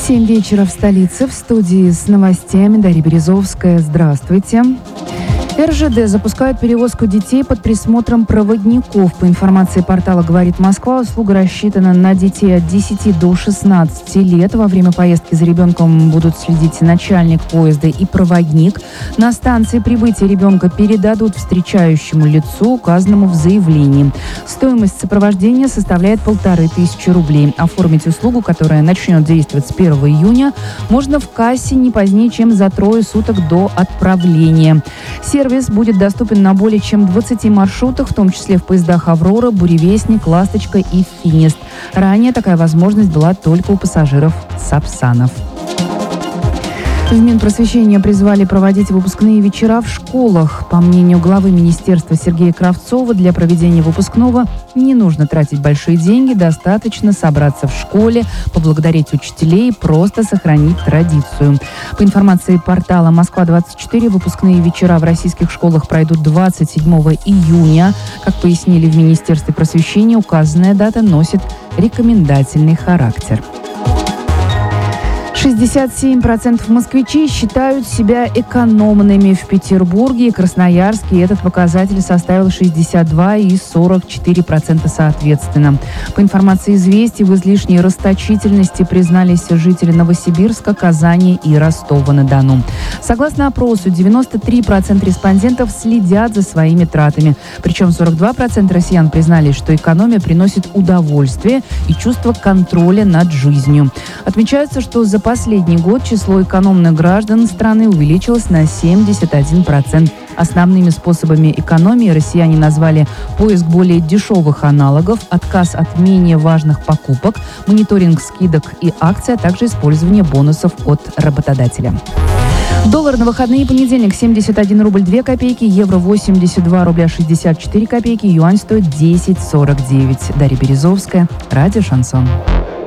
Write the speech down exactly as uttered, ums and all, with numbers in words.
Семь вечера в столице. В студии с новостями Дарья Березовская. Здравствуйте. эр жэ дэ запускает перевозку детей под присмотром проводников. По информации портала «Говорит Москва», услуга рассчитана на детей от десяти до шестнадцати лет. Во время поездки за ребенком будут следить начальник поезда и проводник. На станции прибытия ребенка передадут встречающему лицу, указанному в заявлении. Стоимость сопровождения составляет полторы тысячи рублей. Оформить услугу, которая начнет действовать с первого июня, можно в кассе не позднее, чем за трое суток до отправления. Сервис будет доступен на более чем двадцати маршрутах, в том числе в поездах «Аврора», «Буревестник», «Ласточка» и «Финист». Ранее такая возможность была только у пассажиров «Сапсанов». В Минпросвещения призвали проводить выпускные вечера в школах. По мнению главы министерства Сергея Кравцова, для проведения выпускного не нужно тратить большие деньги, достаточно собраться в школе, поблагодарить учителей, просто сохранить традицию. По информации портала Москва двадцать четыре, выпускные вечера в российских школах пройдут двадцать седьмого июня. Как пояснили в Министерстве просвещения, указанная дата носит рекомендательный характер. шестьдесят семь процентов москвичей считают себя экономными. В Петербурге и Красноярске этот показатель составил шестьдесят два и сорок четыре процента соответственно. По информации «Известий», в излишней расточительности признались жители Новосибирска, Казани и Ростова-на-Дону. Согласно опросу, девяносто три процента респондентов следят за своими тратами. Причем сорок два процента россиян признали, что экономия приносит удовольствие и чувство контроля над жизнью. Отмечается, что за последний год число экономных граждан страны увеличилось на семьдесят один процент. Основными способами экономии россияне назвали поиск более дешевых аналогов, отказ от менее важных покупок, мониторинг скидок и акций, а также использование бонусов от работодателя. Доллар на выходные: понедельник семьдесят один рубль две копейки, евро восемьдесят два рубля шестьдесят четыре копейки, юань стоит десять сорок девять. Дарья Березовская, радио «Шансон».